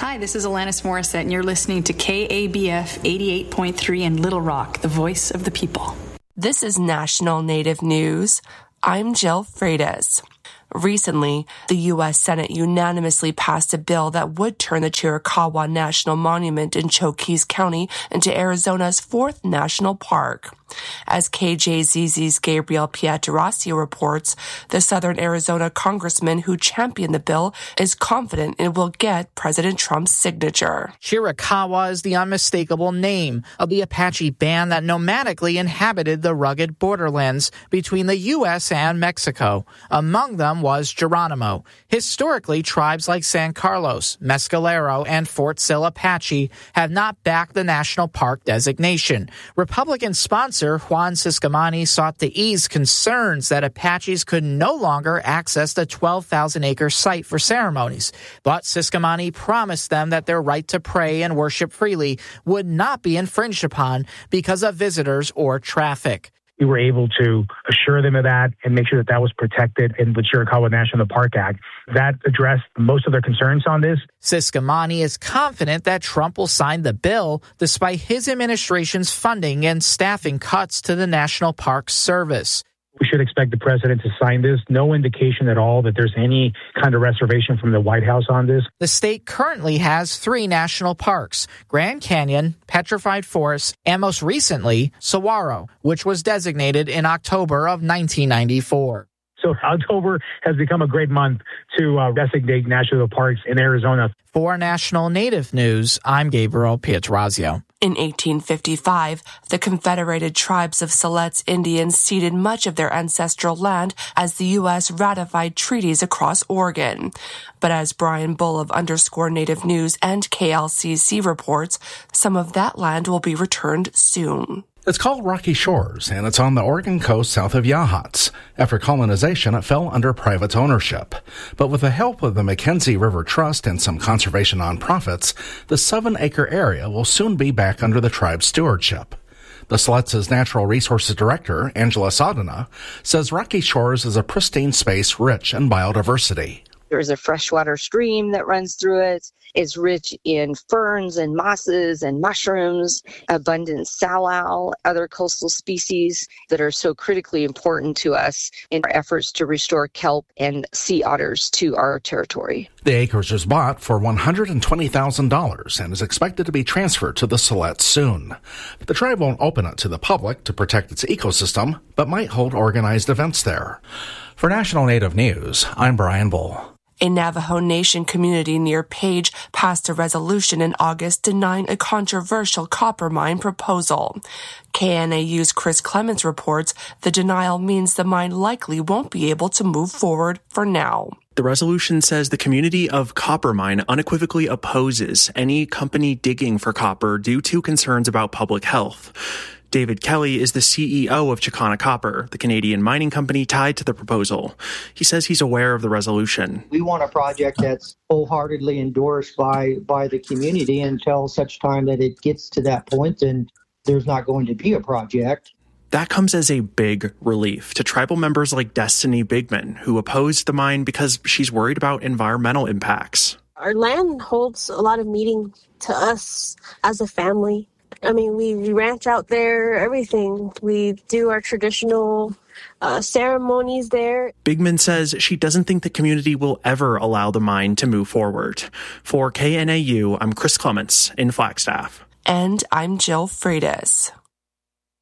Hi, this is Alanis Morissette, and you're listening to KABF 88.3 in Little Rock, the voice of the people. This is National Native News. I'm Jill Freitas. Recently, the U.S. Senate unanimously passed a bill that would turn the Chiricahua National Monument in Chokees County into Arizona's fourth national park. As KJZZ's Gabriel Pietrasio reports, the Southern Arizona congressman who championed the bill is confident it will get President Trump's signature. Chiricahua is the unmistakable name of the Apache band that nomadically inhabited the rugged borderlands between the U.S. and Mexico. Among them was Geronimo. Historically, tribes like San Carlos, Mescalero, and Fort Sill Apache have not backed the national park designation. Republican sponsor Juan Ciscomani sought to ease concerns that Apaches could no longer access the 12,000-acre site for ceremonies. But Ciscomani promised them that their right to pray and worship freely would not be infringed upon because of visitors or traffic. We were able to assure them of that and make sure that that was protected in the Chiricahua National Park Act. That addressed most of their concerns on this. Ciscomani is confident that Trump will sign the bill despite his administration's funding and staffing cuts to the National Park Service. We should expect the president to sign this. No indication at all that there's any kind of reservation from the White House on this. The state currently has 3 national parks: Grand Canyon, Petrified Forest, and most recently, Saguaro, which was designated in October of 1994. So October has become a great month to designate national parks in Arizona. For National Native News, I'm Gabriel Pietrasio. In 1855, the Confederated Tribes of Siletz Indians ceded much of their ancestral land as the U.S. ratified treaties across Oregon. But as Brian Bull of _Native News and KLCC reports, some of that land will be returned soon. It's called Rocky Shores, and it's on the Oregon coast south of Yachats. After colonization, it fell under private ownership. But with the help of the Mackenzie River Trust and some conservation nonprofits, the 7-acre area will soon be back under the tribe's stewardship. The Siletz's Natural Resources Director, Angela Sadana, says Rocky Shores is a pristine space rich in biodiversity. There's a freshwater stream that runs through it. It's rich in ferns and mosses and mushrooms, abundant salal, other coastal species that are so critically important to us in our efforts to restore kelp and sea otters to our territory. The acreage was bought for $120,000 and is expected to be transferred to the Siletz soon. The tribe won't open it to the public to protect its ecosystem, but might hold organized events there. For National Native News, I'm Brian Bull. A Navajo Nation community near Page passed a resolution in August denying a controversial copper mine proposal. KNAU's Chris Clements reports the denial means the mine likely won't be able to move forward for now. The resolution says the community of Coppermine unequivocally opposes any company digging for copper due to concerns about public health. David Kelly is the CEO of Chicana Copper, the Canadian mining company tied to the proposal. He says he's aware of the resolution. We want a project that's wholeheartedly endorsed by the community until such time that it gets to that point and there's not going to be a project. That comes as a big relief to tribal members like Destiny Bigman, who opposed the mine because she's worried about environmental impacts. Our land holds a lot of meaning to us as a family. I mean, we ranch out there, everything. We do our traditional ceremonies there. Bigman says she doesn't think the community will ever allow the mine to move forward. For KNAU, I'm Chris Clements in Flagstaff. And I'm Jill Freitas.